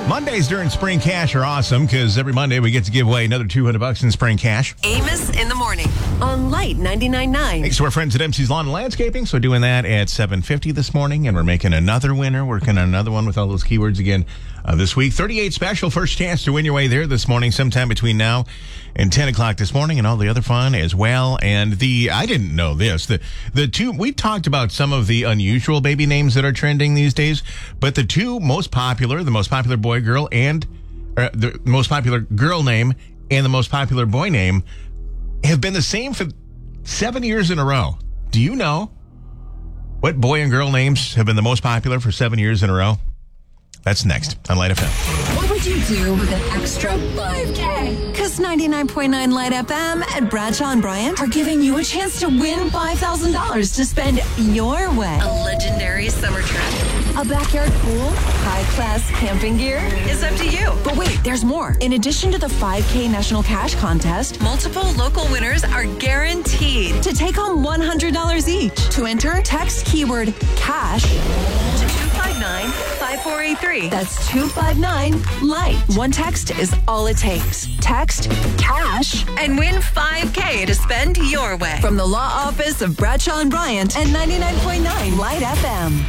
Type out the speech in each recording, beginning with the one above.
Mondays during Spring Cash are awesome because every Monday we get to give away another $200 in Spring Cash. Amos in the morning on Light 99.9. Thanks to our friends at MC's Lawn and Landscaping. So doing that at 7:50 this morning, and we're making another winner, working on another one with all those keywords again this week. 38 special, first chance to win your way there this morning, sometime between now and 10 o'clock this morning, and all the other fun as well. And I didn't know this. The two, we've talked about some of the unusual baby names that are trending these days, but the two most popular, the most popular boy, girl, and the most popular girl name and the most popular boy name have been the same for 7 years in a row. Do you know what boy and girl names have been the most popular for 7 years in a row? That's next on Light FM. What would you do with an extra $5K? Because 99.9 Light FM and Bradshaw and Bryant are giving you a chance to win $5,000 to spend your way. A legendary summer trip, a backyard pool, high-class camping gear. It's up to you. But wait, there's more. In addition to the 5K National Cash Contest, multiple local winners are guaranteed to take home $100 each. To enter, text keyword CASH to 259-5483. That's 259-LIGHT. One text is all it takes. Text CASH and win $5K to spend your way. From the law office of Bradshaw and Bryant and 99.9 Light FM.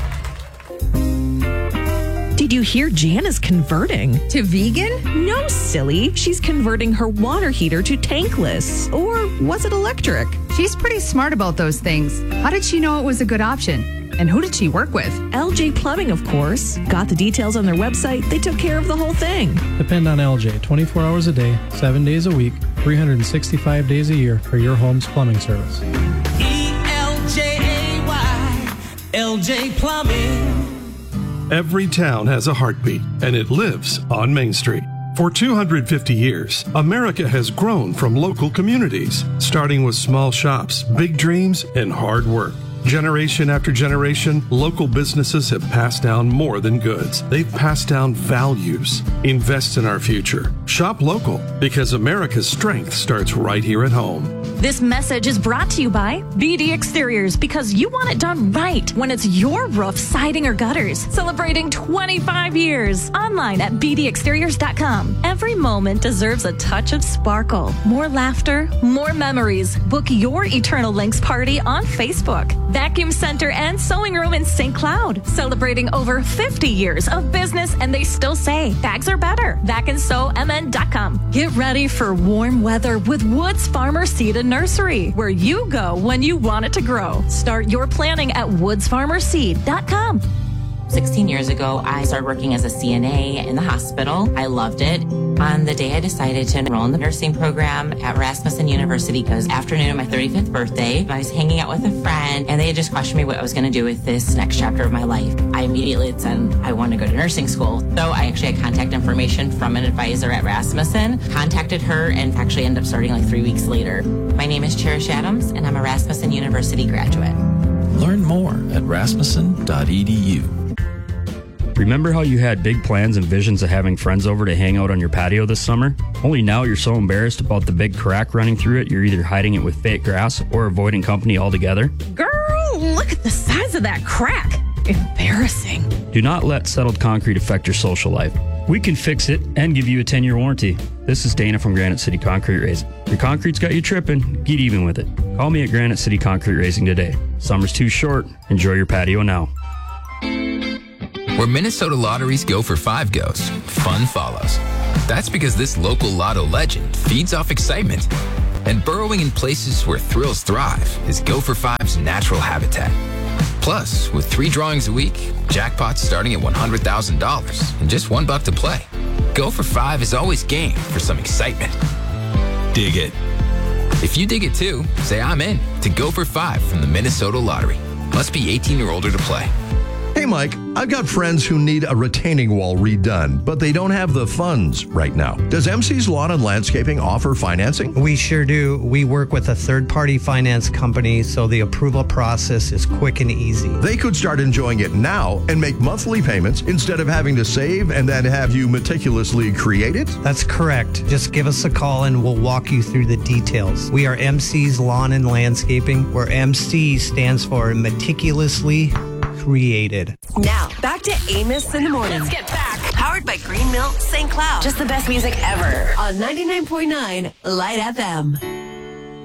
Did you hear Jan is converting? To vegan? No, silly. She's converting her water heater to tankless. Or was it electric? She's pretty smart about those things. How did she know it was a good option? And who did she work with? LJ Plumbing, of course. Got the details on their website. They took care of the whole thing. Depend on LJ 24 hours a day, 7 days a week, 365 days a year for your home's plumbing service. ELJAY, LJ Plumbing. Every town has a heartbeat, and it lives on Main Street. For 250 years, America has grown from local communities, starting with small shops, big dreams, and hard work. Generation after generation, local businesses have passed down more than goods. They've passed down values. Invest in our future. Shop local, because America's strength starts right here at home. This message is brought to you by BD Exteriors, because you want it done right when it's your roof, siding, or gutters. Celebrating 25 years. Online at bdexteriors.com. Every moment deserves a touch of sparkle. More laughter, more memories. Book your Eternal Links party on Facebook. Vacuum Center and Sewing Room in St. Cloud. Celebrating over 50 years of business, and they still say bags are better. VacandSewMN.com. Get ready for warm weather with Woods Farmer Seed and Nursery, where you go when you want it to grow. Start your planning at woodsfarmerseed.com. 16 years ago, I started working as a CNA in the hospital. I loved it. On the day I decided to enroll in the nursing program at Rasmussen University, because afternoon of my 35th birthday, I was hanging out with a friend, and they had just questioned me what I was going to do with this next chapter of my life. I immediately said I want to go to nursing school. So I actually had contact information from an advisor at Rasmussen, contacted her, and actually ended up starting like 3 weeks later. My name is Cherish Adams, and I'm a Rasmussen University graduate. Learn more at rasmussen.edu. Remember how you had big plans and visions of having friends over to hang out on your patio this summer? Only now you're so embarrassed about the big crack running through it, you're either hiding it with fake grass or avoiding company altogether? Girl, look at the size of that crack. Embarrassing. Do not let settled concrete affect your social life. We can fix it and give you a 10-year warranty. This is Dana from Granite City Concrete Raising. Your concrete's got you tripping, get even with it. Call me at Granite City Concrete Raising today. Summer's too short. Enjoy your patio now. Where Minnesota lotteries go for 5 goes, fun follows. That's because this local lotto legend feeds off excitement. And burrowing in places where thrills thrive is Go for 5's natural habitat. Plus, with 3 drawings a week, jackpots starting at $100,000 and just $1 to play. Go for 5 is always game for some excitement. Dig it. If you dig it too, say I'm in to Go for 5 from the Minnesota Lottery. Must be 18 or older to play. Hey, Mike, I've got friends who need a retaining wall redone, but they don't have the funds right now. Does MC's Lawn and Landscaping offer financing? We sure do. We work with a third-party finance company, so the approval process is quick and easy. They could start enjoying it now and make monthly payments instead of having to save and then have you meticulously create it? That's correct. Just give us a call and we'll walk you through the details. We are MC's Lawn and Landscaping, where MC stands for meticulously created. Now, back to Amos in the morning. Let's get back. Powered Powered by Green Milk St. Cloud. Just the best music ever on 99.9 Light FM.